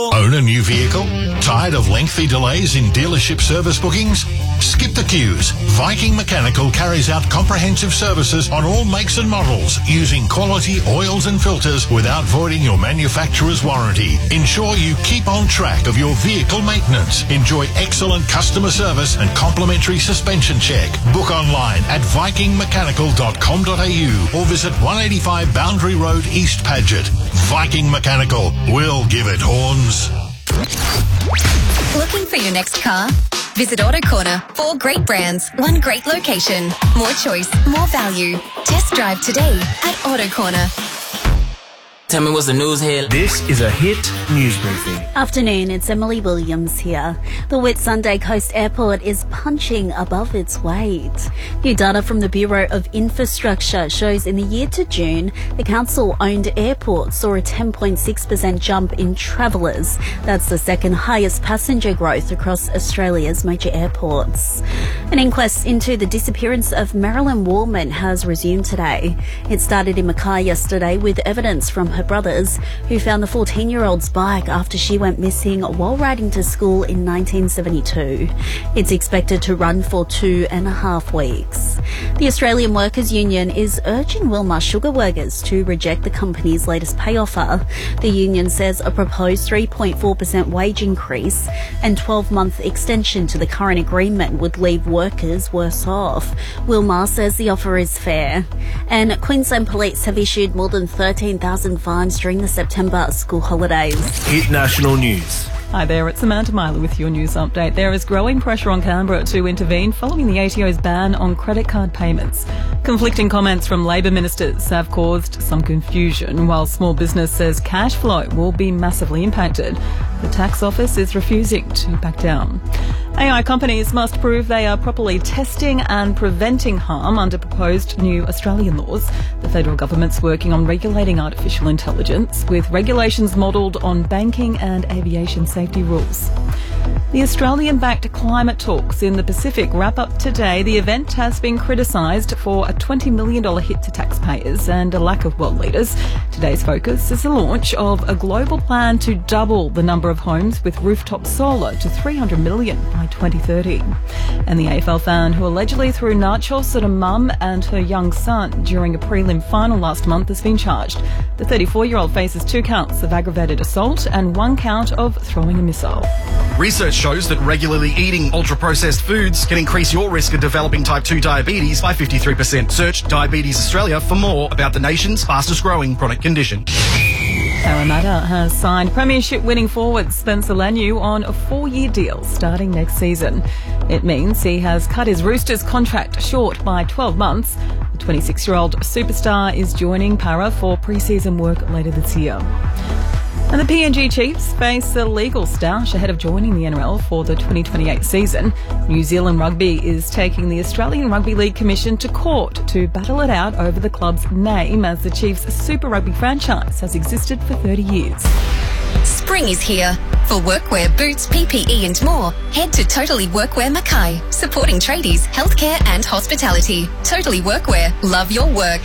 Own a new vehicle? Tired of lengthy delays in dealership service bookings? Skip the queues. Viking Mechanical carries out comprehensive services on all makes and models using quality oils and filters without voiding your manufacturer's warranty. Ensure you keep on track of your vehicle maintenance. Enjoy excellent customer service and complimentary suspension check. Book online at vikingmechanical.com.au or visit 185 Boundary Road, East Paget. Viking Mechanical. We'll give it horns. Looking for your next car? Visit Auto Corner. 4 great brands, 1 great location. More choice, more value. Test drive today at Auto Corner. Tell me what's the news here. This is a Hit News Briefing. Afternoon, it's Emily Williams here. The Whitsunday Coast Airport is punching above its weight. New data from the Bureau of Infrastructure shows in the year to June, the council-owned airport saw a 10.6% jump in travellers. That's the second highest passenger growth across Australia's major airports. An inquest into the disappearance of Marilyn Warman has resumed today. It started in Mackay yesterday with evidence from her brothers, who found the 14-year-old's bike after she went missing while riding to school in 1972. It's expected to run for 2.5 weeks. The Australian Workers' Union is urging Wilmar Sugar workers to reject the company's latest pay offer. The union says a proposed 3.4% wage increase and 12-month extension to the current agreement would leave workers worse off. Wilmar says the offer is fair. And Queensland Police have issued more than 13,000 fines during the September school holidays. Hit National News. Hi there, it's Samantha Myler with your news update. There is growing pressure on Canberra to intervene following the ATO's ban on credit card payments. Conflicting comments from Labor ministers have caused some confusion, while small business says cash flow will be massively impacted. The tax office is refusing to back down. AI companies must prove they are properly testing and preventing harm under proposed new Australian laws. The federal government's working on regulating artificial intelligence, with regulations modelled on banking and aviation safety rules. The Australian-backed climate talks in the Pacific wrap up today. The event has been criticised for a $20 million hit to taxpayers and a lack of world leaders. Today's focus is the launch of a global plan to double the number of homes with rooftop solar to 300 million by 2030. And the AFL fan who allegedly threw nachos at a mum and her young son during a prelim final last month has been charged. The 34-year-old faces 2 counts of aggravated assault and 1 count of throwing a missile. Research shows that regularly eating ultra-processed foods can increase your risk of developing type 2 diabetes by 53%. Search Diabetes Australia for more about the nation's fastest-growing chronic condition. Parramatta has signed premiership-winning forward Spencer Lanu on a 4-year deal starting next season. It means he has cut his Roosters contract short by 12 months. The 26-year-old superstar is joining Para for pre-season work later this year. And the PNG Chiefs face a legal stoush ahead of joining the NRL for the 2028 season. New Zealand Rugby is taking the Australian Rugby League Commission to court to battle it out over the club's name, as the Chiefs' Super Rugby franchise has existed for 30 years. Spring is here. For workwear, boots, PPE and more, head to Totally Workwear Mackay, supporting tradies, healthcare and hospitality. Totally Workwear. Love your work.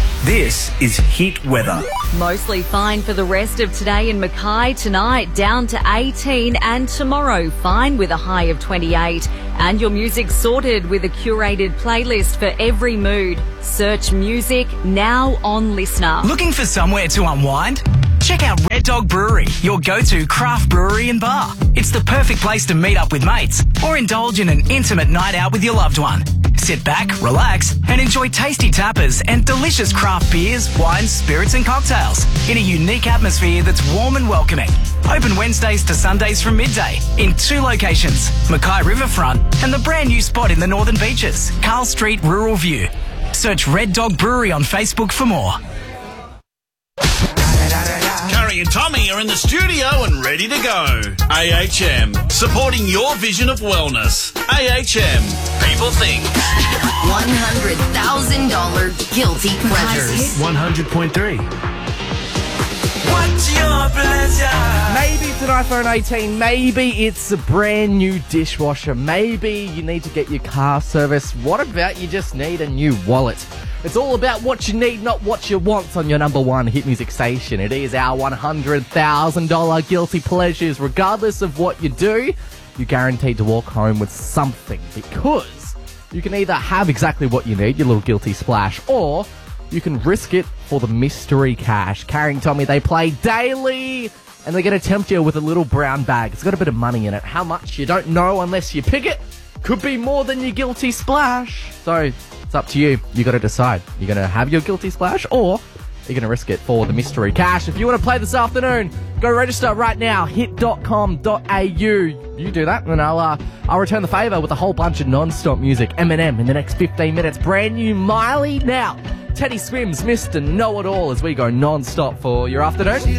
This is Hit Weather. Mostly fine for the rest of today in Mackay. Tonight down to 18 and tomorrow fine with a high of 28. And your music sorted with a curated playlist for every mood. Search music now on Listener. Looking for somewhere to unwind? Check out Red Dog Brewery, your go-to craft brewery and bar. It's the perfect place to meet up with mates or indulge in an intimate night out with your loved one. Sit back, relax, and enjoy tasty tapas and delicious craft beers, wines, spirits and cocktails in a unique atmosphere that's warm and welcoming. Open Wednesdays to Sundays from midday in 2 locations, Mackay Riverfront and the brand new spot in the Northern Beaches, Carl Street Rural View. Search Red Dog Brewery on Facebook for more. Curry and Tommy are in the studio and ready to go. AHM, supporting your vision of wellness. AHM, people think. $100,000 guilty pleasures. 100.3. What's your pleasure? Maybe it's an iPhone 18, maybe it's a brand new dishwasher, maybe you need to get your car serviced. What about you just need a new wallet? It's all about what you need, not what you want on your number one hit music station. It is our $100,000 guilty pleasures. Regardless of what you do, you're guaranteed to walk home with something, because you can either have exactly what you need, your little guilty splash, or you can risk it for the mystery cash. Carrie and Tommy, they play daily, and they're going to tempt you with a little brown bag. It's got a bit of money in it. How much? You don't know unless you pick it. Could be more than your guilty splash. So it's up to you. You got to decide. You're going to have your guilty splash, or you're going to risk it for the mystery cash. If you want to play this afternoon, go register right now. hit.com.au. You do that, and I'll return the favour with a whole bunch of non-stop music. Eminem in the next 15 minutes. Brand new Miley now. Teddy Swims, Mr. Know-It-All, as we go non-stop for your afternoon.